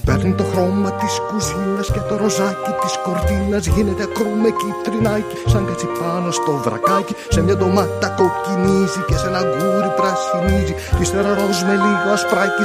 Παίρνει το χρώμα της κουζίνας και το ροζάκι της κορτίνας. Γίνεται ακρούμε κίτρινάκι σαν κάτσι πάνω στο βρακάκι. Σε μια ντομάτα κοκκινίζει και σε ένα γκούρι πρασινίζει. Κι ύστερα ροζ με λίγο ασπράκι.